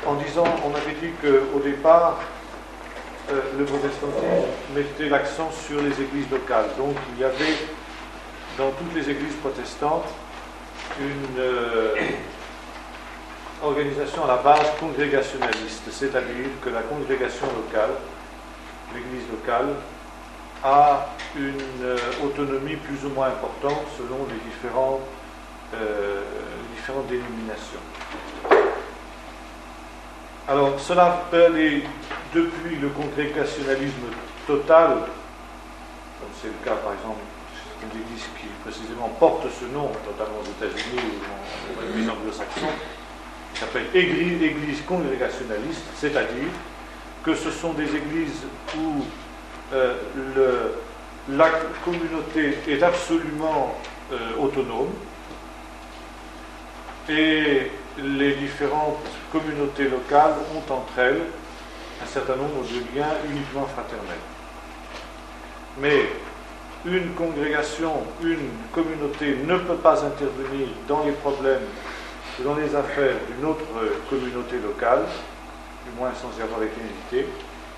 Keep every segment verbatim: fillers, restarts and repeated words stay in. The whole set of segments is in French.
en disant, on avait dit qu'au départ, euh, le protestantisme mettait l'accent sur les églises locales. Donc il y avait dans toutes les églises protestantes une euh, organisation à la base congrégationaliste, c'est-à-dire que la congrégation locale, l'église locale, a une euh, autonomie plus ou moins importante selon les différents, euh, différentes dénominations. Alors, cela peut aller depuis le congrégationalisme total, comme c'est le cas par exemple d'une église qui précisément porte ce nom, notamment aux États-Unis ou dans l'église anglo-saxonne, qui s'appelle église, église congrégationaliste, c'est-à-dire que ce sont des églises où euh, le, la communauté est absolument euh, autonome et les différentes communautés locales ont entre elles un certain nombre de liens uniquement fraternels. Mais une congrégation, une communauté ne peut pas intervenir dans les problèmes ou dans les affaires d'une autre communauté locale, du moins sans y avoir été invitée.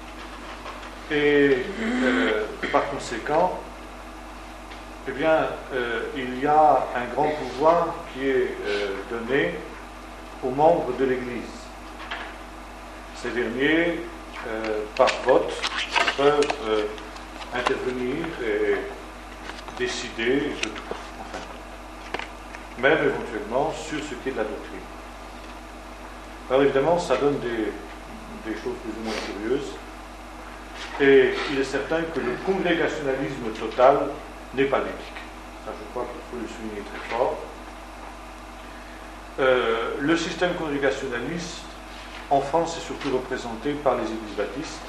Et euh, par conséquent, eh bien, euh, il y a un grand pouvoir qui est euh, donné aux membres de l'Église. Ces derniers, euh, par vote, peuvent euh, intervenir et décider de tout, enfin, même éventuellement sur ce qui est de la doctrine. Alors évidemment, ça donne des, des choses plus ou moins curieuses, et il est certain que le congrégationalisme total n'est pas biblique. Ça, je crois qu'il faut le souligner très fort. Euh, le système congrégationaliste en France est surtout représenté par les églises baptistes,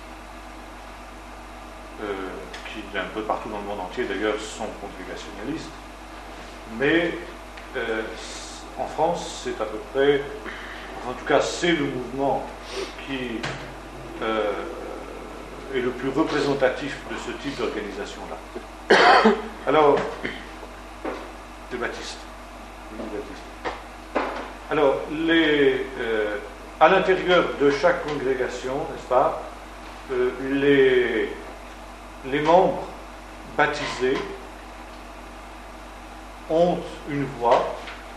euh, qui un peu partout dans le monde entier d'ailleurs sont congrégationalistes, mais euh, en France c'est à peu près, en tout cas c'est le mouvement qui euh, est le plus représentatif de ce type d'organisation-là. Alors, des baptistes. Les baptistes. Alors, les, euh, à l'intérieur de chaque congrégation, n'est-ce pas, euh, les, les membres baptisés ont une voix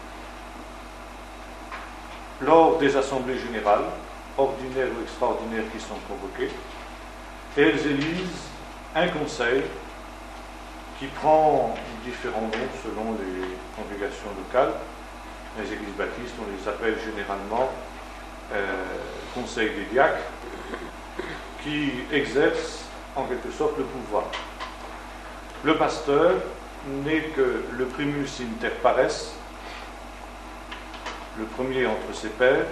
lors des assemblées générales, ordinaires ou extraordinaires qui sont convoquées, et elles élisent un conseil qui prend différents noms selon les congrégations locales. Les églises baptistes, on les appelle généralement euh, conseil des diacres, qui exercent en quelque sorte le pouvoir. Le pasteur n'est que le primus inter pares, le premier entre ses pairs,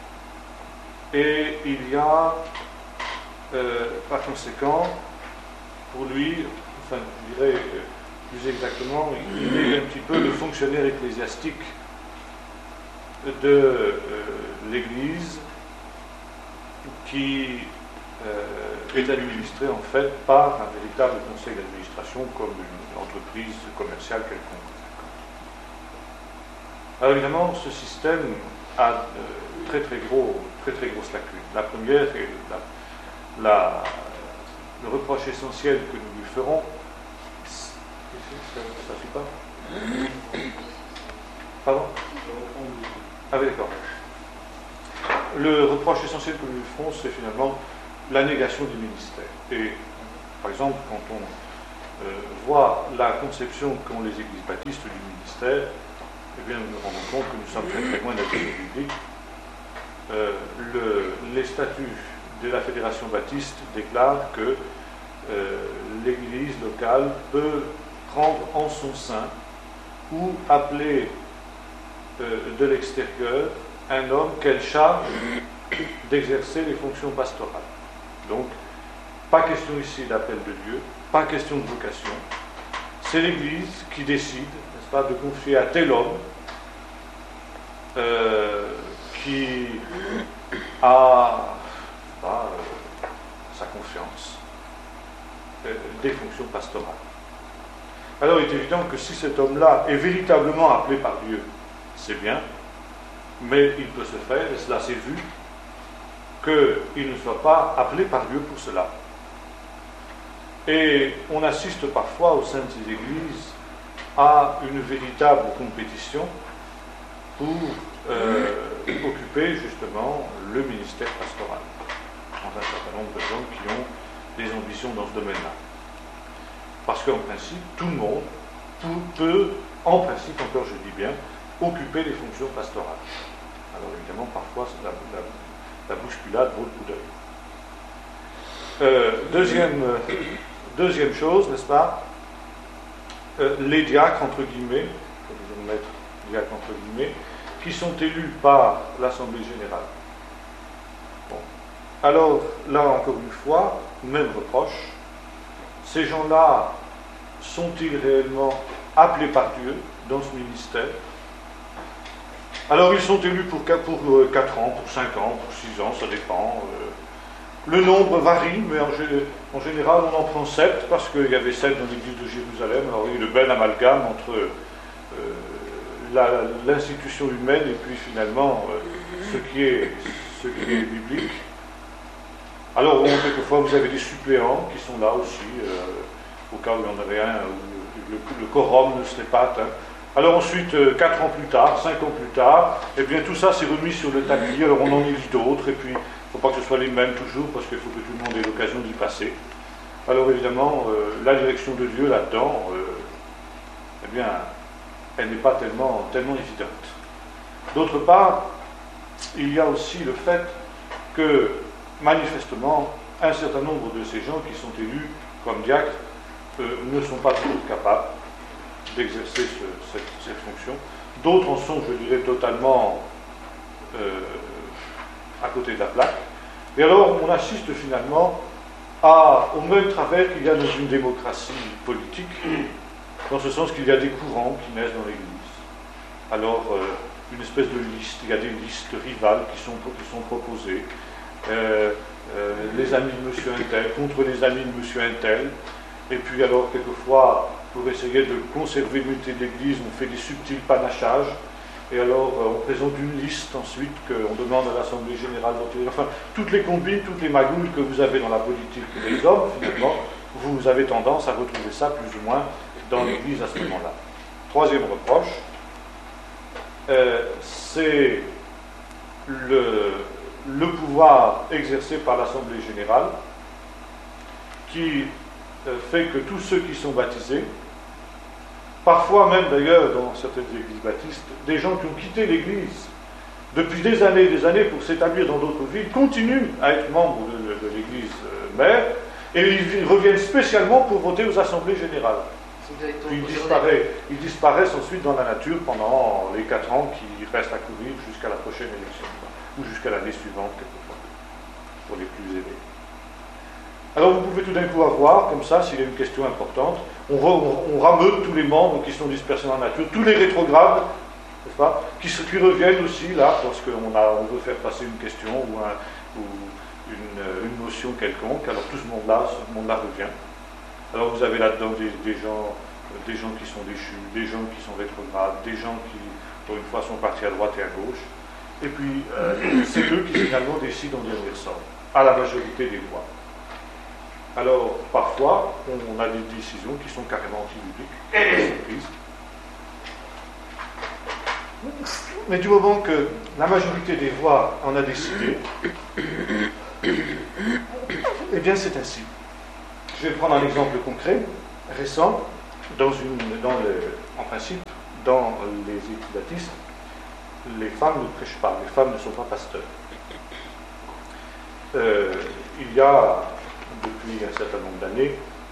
et il y a euh, par conséquent pour lui, enfin je dirais euh, plus exactement, il est un petit peu le fonctionnaire ecclésiastique de euh, l'Église qui euh, est administré en fait par un véritable conseil d'administration comme une entreprise commerciale quelconque. Alors évidemment, ce système a de très très gros, très très grosses lacunes. La première est la, la, le reproche essentiel que nous lui ferons. Ça ne suffit pas? Pardon? Ah oui, d'accord. Le reproche essentiel que nous lui ferons, c'est finalement la négation du ministère. Et par exemple, quand on euh, voit la conception qu'ont les églises baptistes du ministère, eh bien, nous nous rendons compte que nous sommes très très loin de la Bible biblique. Euh, le, les statuts de la Fédération baptiste déclarent que euh, l'Église locale peut prendre en son sein ou appeler euh, de l'extérieur un homme qu'elle charge d'exercer les fonctions pastorales. Donc, pas question ici d'appel de Dieu, pas question de vocation. C'est l'Église qui décide, n'est-ce pas, de confier à tel homme euh, qui a pas, euh, sa confiance euh, des fonctions pastorales. Alors il est évident que si cet homme-là est véritablement appelé par Dieu, c'est bien, mais il peut se faire, et cela s'est vu, qu'ils ne soient pas appelés par Dieu pour cela. Et on assiste parfois au sein de ces églises à une véritable compétition pour euh, occuper justement le ministère pastoral. Dans un certain nombre de gens qui ont des ambitions dans ce domaine-là. Parce qu'en principe, tout le monde peut, en principe, encore je dis bien, occuper les fonctions pastorales. Alors évidemment, parfois, la, la, la bousculade vaut le coup d'œil. Euh, deuxième, euh, deuxième chose, n'est-ce pas, euh, les diacres, entre guillemets, il faut mettre diacres entre guillemets, qui sont élus par l'Assemblée générale. Bon. Alors, là, encore une fois, même reproche, ces gens-là sont-ils réellement appelés par Dieu dans ce ministère? Alors, ils sont élus pour quatre ans, pour cinq ans, pour six ans, ça dépend. Le nombre varie, mais en, en général, on en prend sept, parce qu'il y avait sept dans l'église de Jérusalem. Alors, il y a eu le bel amalgame entre euh, l'institution humaine et puis finalement euh, ce, qui est, ce qui est biblique. Alors, bon, quelquefois, vous avez des suppléants qui sont là aussi, euh, au cas où il y en avait un, où le, le quorum ne serait pas atteint. Alors ensuite, euh, quatre ans plus tard, cinq ans plus tard, eh bien tout ça s'est remis sur le tapis, alors on en élit d'autres, et puis il ne faut pas que ce soit les mêmes toujours, parce qu'il faut que tout le monde ait l'occasion d'y passer. Alors évidemment, euh, la direction de Dieu là-dedans, euh, eh bien, elle n'est pas tellement, tellement évidente. D'autre part, il y a aussi le fait que, manifestement, un certain nombre de ces gens qui sont élus comme diacres euh, ne sont pas toujours capables d'exercer ce, cette, cette fonction. D'autres en sont, je dirais, totalement euh, à côté de la plaque. Et alors, on assiste finalement à, au même travers qu'il y a dans une démocratie politique, dans ce sens qu'il y a des courants qui naissent dans l'Église. Alors, euh, une espèce de liste, il y a des listes rivales qui sont, qui sont proposées. Euh, euh, les amis de monsieur Untel contre les amis de monsieur Untel. Et puis alors, quelquefois, pour essayer de conserver l'unité de l'Église, on fait des subtils panachages. Et alors, euh, on présente une liste ensuite qu'on demande à l'Assemblée générale d'entrer. Enfin, toutes les combines, toutes les magouilles que vous avez dans la politique des hommes, finalement, vous avez tendance à retrouver ça plus ou moins dans l'Église à ce moment-là. Troisième reproche, euh, c'est le, le pouvoir exercé par l'Assemblée générale qui euh, fait que tous ceux qui sont baptisés, parfois même d'ailleurs dans certaines églises baptistes, des gens qui ont quitté l'église depuis des années et des années pour s'établir dans d'autres villes, continuent à être membres de, de, de l'église euh, mère, et ils reviennent spécialement pour voter aux assemblées générales. Puis ils, disparaissent, ils disparaissent ensuite dans la nature pendant les quatre ans qui restent à courir jusqu'à la prochaine élection, ou jusqu'à l'année suivante, quelquefois, pour les plus aidés. Alors vous pouvez tout d'un coup avoir, comme ça, s'il y a une question importante, on, re, on, on rameute tous les membres qui sont dispersés dans la nature, tous les rétrogrades, n'est-ce pas, qui, qui reviennent aussi là, parce qu'on on veut faire passer une question ou, un, ou une, une motion quelconque, alors tout ce monde-là, ce monde-là revient. Alors vous avez là-dedans des, des, gens, des gens qui sont déchus, des gens qui sont rétrogrades, des gens qui, pour une fois, sont partis à droite et à gauche, et puis euh, c'est eux qui finalement décident en dernier sort, à la majorité des voix. Alors, parfois, on a des décisions qui sont carrément anti-bibliques, mais du moment que la majorité des voix en a décidé, eh bien c'est ainsi. Je vais prendre un exemple concret, récent, dans une, dans le, en principe, dans les églises baptistes, les femmes ne prêchent pas, les femmes ne sont pas pasteurs. Euh, il y a depuis un certain nombre d'années,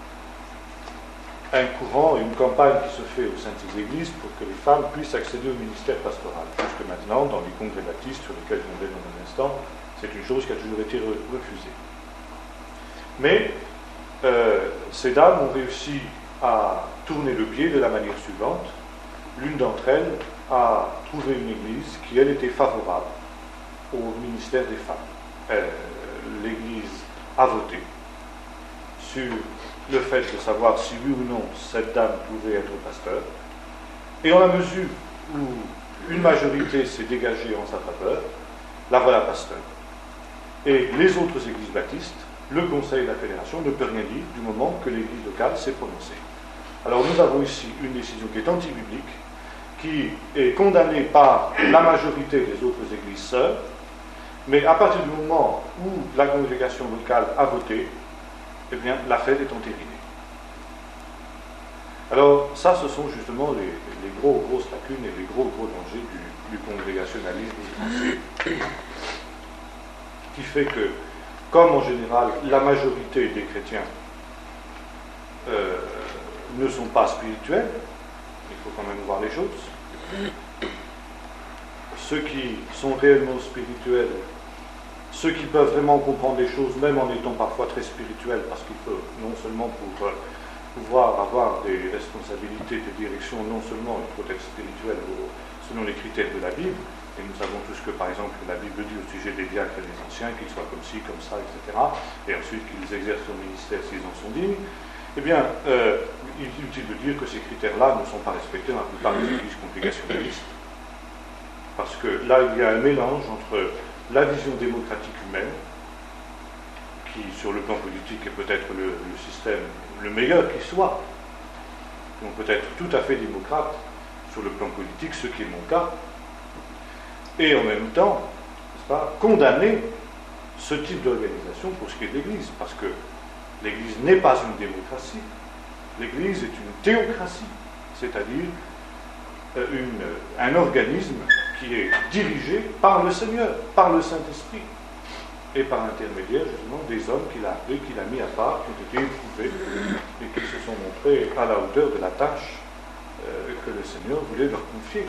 un courant et une campagne qui se fait au sein de ces églises pour que les femmes puissent accéder au ministère pastoral. Jusque maintenant, dans les congrès baptistes, sur lesquels je reviendrai dans un instant, c'est une chose qui a toujours été refusée. Mais euh, ces dames ont réussi à tourner le pied de la manière suivante. L'une d'entre elles a trouvé une église qui, elle, était favorable au ministère des femmes. Euh, l'église a voté sur le fait de savoir si oui ou non cette dame pouvait être pasteur. Et en la mesure où une majorité s'est dégagée en sa faveur, la voilà pasteur. Et les autres églises baptistes, le Conseil de la Fédération ne peut rien dire du moment que l'église locale s'est prononcée. Alors nous avons ici une décision qui est anti-biblique, qui est condamnée par la majorité des autres églises sœurs, mais à partir du moment où la congrégation locale a voté, eh bien l'affaire est entérinée. Alors ça, ce sont justement les, les gros, grosses lacunes et les gros, gros dangers du, du congrégationalisme français, qui fait que, comme en général la majorité des chrétiens euh, ne sont pas spirituels, il faut quand même voir les choses, ceux qui sont réellement spirituels, ceux qui peuvent vraiment comprendre les choses, même en étant parfois très spirituels, parce qu'il faut, non seulement pour euh, pouvoir avoir des responsabilités de direction, non seulement il faut être spirituel au, selon les critères de la Bible, et nous savons tous que, par exemple, la Bible dit au sujet des diacres et des anciens qu'ils soient comme ci, comme ça, et cetera, et ensuite qu'ils exercent leur ministère s'ils en sont dignes, eh bien, euh, il est utile de dire que ces critères-là ne sont pas respectés dans la plupart des églises congrégationalistes. Parce que là, il y a un mélange entre la vision démocratique humaine, qui, sur le plan politique, est peut-être le, le système le meilleur qui soit, donc peut-être tout à fait démocrate sur le plan politique, ce qui est mon cas, et en même temps, n'est-ce pas, condamner ce type d'organisation pour ce qui est de l'Église, parce que l'Église n'est pas une démocratie, l'Église est une théocratie, c'est-à-dire euh, une, un organisme qui est dirigé par le Seigneur, par le Saint-Esprit, et par l'intermédiaire justement des hommes qu'il a appelés, qu'il a mis à part, qui ont été éprouvés et qui se sont montrés à la hauteur de la tâche euh, que le Seigneur voulait leur confier.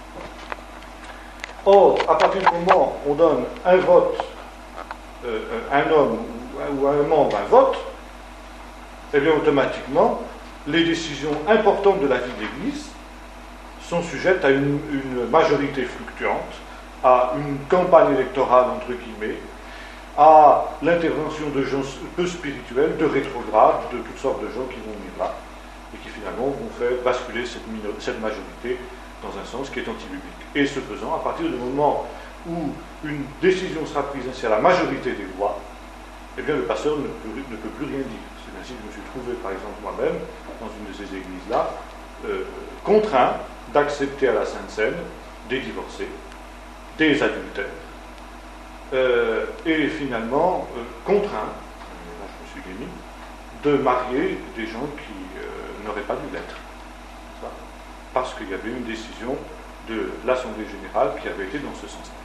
Or, à partir du moment où on donne un vote, euh, un homme ou, ou à un membre un vote, eh bien automatiquement, les décisions importantes de la vie de l'Église sont sujettes à une, une majorité fluctuante, à une campagne électorale entre guillemets, à l'intervention de gens peu spirituels, de rétrogrades, de toutes sortes de gens qui vont venir là, et qui finalement vont faire basculer cette, minor- cette majorité dans un sens qui est anti-biblique. Et ce faisant, à partir du moment où une décision sera prise ainsi à la majorité des voix, eh bien le pasteur ne peut, ne peut plus rien dire. C'est ainsi que je me suis trouvé, par exemple moi-même, dans une de ces églises-là, euh, contraint d'accepter à la Sainte Seine des divorcés, des adultères, Euh, et finalement euh, contraint, là je me suis démis, de marier des gens qui euh, n'auraient pas dû l'être. Parce qu'il y avait une décision de l'Assemblée générale qui avait été dans ce sens-là.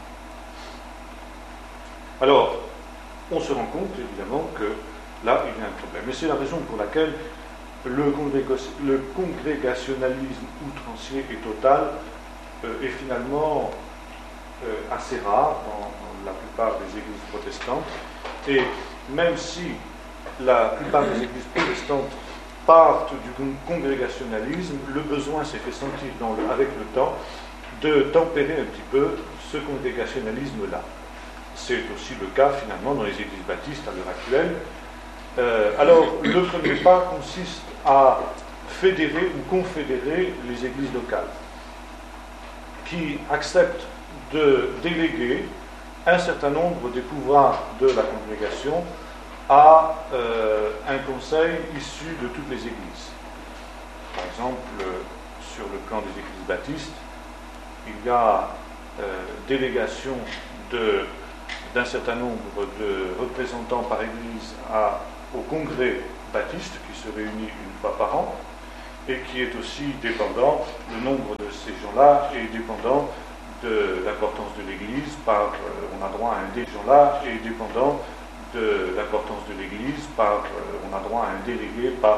Alors, on se rend compte évidemment que là il y a un problème. Et c'est la raison pour laquelle le, congrég- le congrégationalisme outrancier et total euh, est finalement euh, assez rare dans, dans la plupart des églises protestantes, et même si la plupart des églises protestantes partent du congrégationalisme, le besoin s'est fait sentir dans le, avec le temps de tempérer un petit peu ce congrégationalisme-là. C'est aussi le cas finalement dans les églises baptistes à l'heure actuelle. Euh, alors, le premier pas consiste à fédérer ou confédérer les églises locales, qui acceptent de déléguer un certain nombre des pouvoirs de la congrégation à euh, un conseil issu de toutes les églises. Par exemple, euh, sur le plan des églises baptistes, il y a euh, délégation de, d'un certain nombre de représentants par église à, au congrès baptiste qui se réunit une fois par an et qui est aussi dépendant, le nombre de ces gens-là est dépendant de l'importance de l'Église, par, euh, on a droit à un des gens-là, et dépendant de l'importance de l'Église, par, euh, on a droit à un délégué par